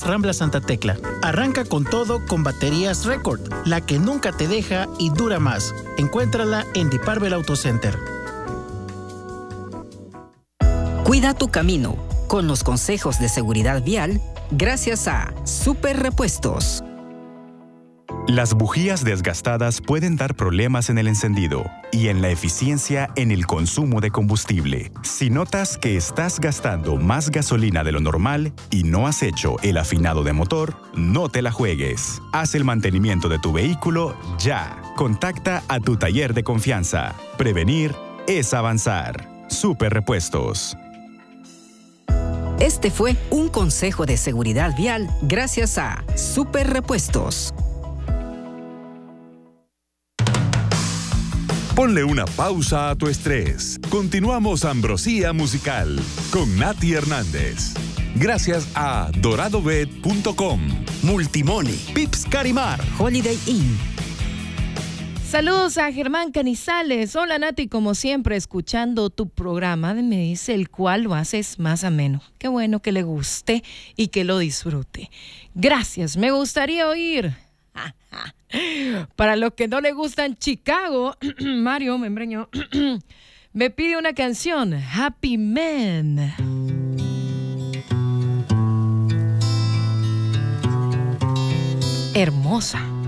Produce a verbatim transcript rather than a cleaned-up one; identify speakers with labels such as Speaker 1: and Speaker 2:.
Speaker 1: Rambla Santa Tecla. Arranca con todo con baterías Record, la que nunca te deja y dura más. Encuéntrala en Diparvel Auto Center.
Speaker 2: Cuida tu camino con los consejos de seguridad vial gracias a Super Repuestos.
Speaker 3: Las bujías desgastadas pueden dar problemas en el encendido y en la eficiencia en el consumo de combustible. Si notas que estás gastando más gasolina de lo normal y no has hecho el afinado de motor, no te la juegues. Haz el mantenimiento de tu vehículo ya. Contacta a tu taller de confianza. Prevenir es avanzar. Super Repuestos.
Speaker 2: Este fue un consejo de seguridad vial gracias a Super Repuestos.
Speaker 4: Ponle una pausa a tu estrés. Continuamos Ambrosía Musical con Nati Hernández. Gracias a doradobet punto com, Multimoni, Pips Carimar,
Speaker 2: Holiday Inn.
Speaker 5: Saludos a Germán Canizales. Hola Nati, como siempre, escuchando tu programa, me dice el cual lo haces más ameno. Qué bueno que le guste y que lo disfrute. Gracias, me gustaría oír. Para los que no le gustan Chicago, Mario Membreño me pide una canción, Happy Man. Hermosa.